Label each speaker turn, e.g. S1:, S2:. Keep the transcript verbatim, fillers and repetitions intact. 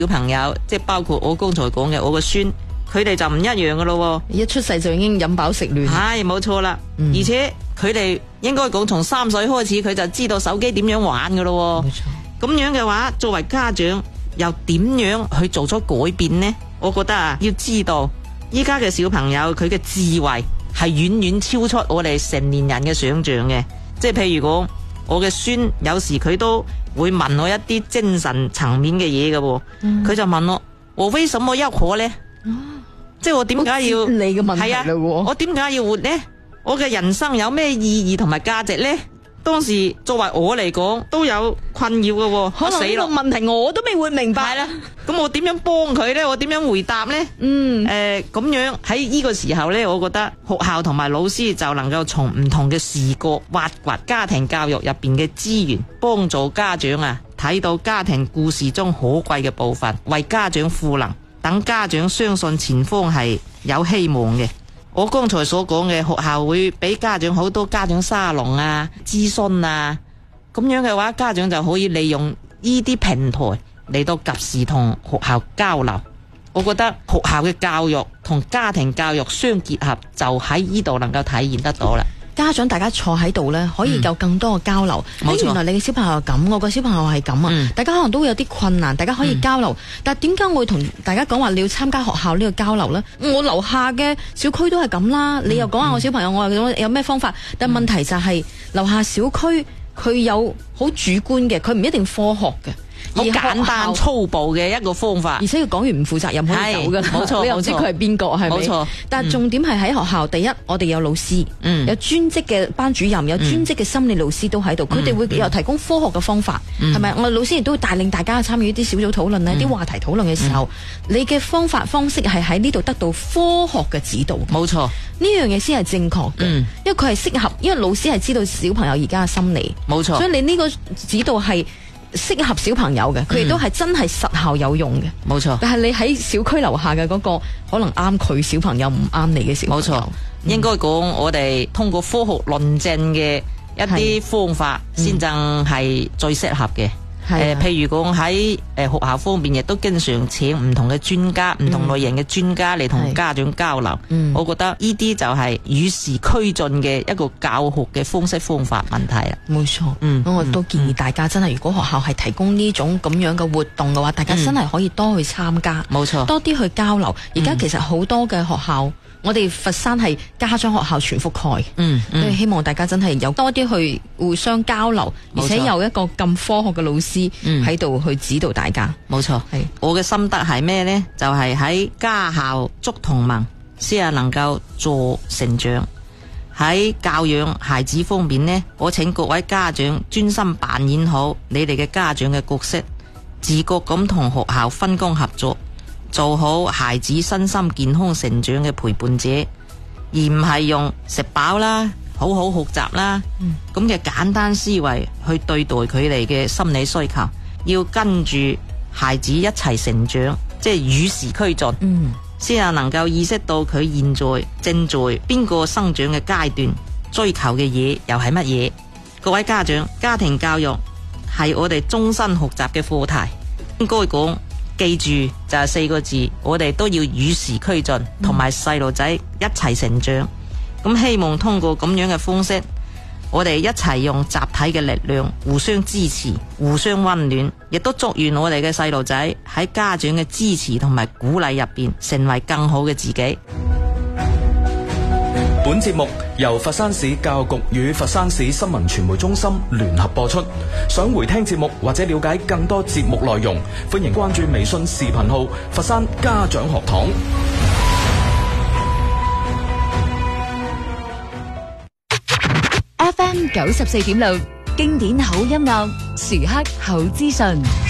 S1: 小朋友，即係包括我剛才講嘅我個孫，佢哋就唔一樣噶咯。
S2: 一出世就已經飲飽食暖，
S1: 係冇錯啦。
S2: 嗯、
S1: 而且佢哋應該講從三歲開始，佢就知道手機點樣玩噶咯。
S2: 冇錯。
S1: 咁樣嘅話，作為家長又點樣去做出改變呢？我覺得啊，要知道依家嘅小朋友佢嘅智慧係遠遠超出我哋成年人嘅想象嘅。即係譬如講，我嘅孫有時佢都會問我一啲精神層面嘅嘢嘅，佢、嗯、就問我：我為什麼要活呢？哦、即係我點解要？
S2: 你嘅問題
S1: 係啊，我點解要活呢？我嘅人生有咩意義同埋價值呢？當時作為我嚟講都有困擾嘅，
S2: 可能呢個問題我都未會明白啦。
S1: 咁我點樣幫佢呢？我點樣回答呢？嗯，誒、呃，咁樣喺呢個時候呢，我覺得學校同埋老師就能夠從唔同嘅視角挖掘家庭教育入邊嘅資源，幫助家長啊睇到家庭故事中可貴嘅部分，為家長賦能，等家長相信前方係有希望嘅。我剛才所講嘅學校會俾家長好多家長沙龍啊、諮詢啊，咁樣嘅話，家長就可以利用呢啲平台嚟到及時同學校交流。我覺得學校嘅教育同家庭教育相結合，就喺呢度能夠體現得到啦。
S2: 家長大家坐喺度呢，可以有更多嘅交流。嗯、原來你嘅小朋友係咁，我個小朋友係咁啊！嗯、大家可能都會有啲困難，大家可以交流。嗯、但係點解我會同大家講話你要參加學校呢個交流呢？我樓下嘅小區都係咁啦，你又講下我小朋友，我又有咩方法？但係問題就係、是、樓下小區佢有好主觀嘅，佢唔一定科學嘅。
S1: 好簡單粗暴嘅一個方法，
S2: 而且佢講完唔負責任可以走噶，冇錯，你又唔知佢係邊個係咪？冇錯。但係重點係喺學校，第一我哋有老師，嗯、有專職嘅班主任，有專職嘅心理老師都喺度，佢哋、嗯、會有提供科學嘅方法，係咪、嗯？我哋老師亦都會帶領大家參與啲小組討論呢啲、嗯、話題討論嘅時候，嗯、你嘅方法方式係喺呢度得到科學嘅指導，冇錯。呢樣嘢先係正確嘅，嗯、因為佢係適合，因為老師係知道小朋友而家嘅心理，冇錯。所以你呢個指導係適合小朋友嘅，佢亦都係真係實效有用嘅，冇錯。但係你喺小區樓下嘅嗰個，可能啱佢小朋友，唔啱你嘅小朋友。冇錯，應該講我哋通過科學論證嘅一啲方法，先正係最適合嘅。誒、呃，譬如講喺誒學校方面，亦都經常請唔同嘅專家、唔、嗯、同類型嘅專家嚟同家長交流。嗯、我覺得呢啲就係與時俱進嘅一個教學嘅方式方法問題啦。冇錯，嗯，咁我都建議大家真係，如果學校係提供呢種咁樣嘅活動嘅話，大家真係可以多去參加，冇錯、嗯，多啲去交流。而家其實好多嘅學校。嗯我哋佛山係家長學校全覆蓋，嗯，嗯，所以希望大家真係有多啲去互相交流，而且有一個咁科學嘅老師喺度去指導大家。冇錯，係我嘅心得係咩呢？就係、是、喺家校觸同盟，先係能夠助成長。喺教養孩子方面呢，我請各位家長專心扮演好你哋嘅家長嘅角色，自覺咁同學校分工合作。做好孩子身心健康成長嘅陪伴者，而唔係用食飽啦、好好學習啦咁嘅、嗯、簡單思維去對待佢哋嘅心理需求。要跟住孩子一齊成長，即係與時俱進，先係、嗯、能夠意識到佢現在正在邊個生長嘅階段，追求嘅嘢又係乜嘢。各位家長，家庭教育係我哋終身學習嘅課題，應該講。記住就係四個字，我哋都要與時俱進，同埋細路仔一齊成長。咁希望通過咁樣嘅方式，我哋一齊用集體嘅力量，互相支持，互相溫暖，亦都祝願我哋嘅細路仔喺家長嘅支持同埋鼓勵入邊，成為更好嘅自己。
S3: 本節目由佛山市教育局與佛山市新聞傳媒中心聯合播出。想回聽節目或者了解更多節目內容，歡迎關注微信視頻號佛山家長學堂。
S4: F M 九十四點六，經典好音樂，時刻好資訊。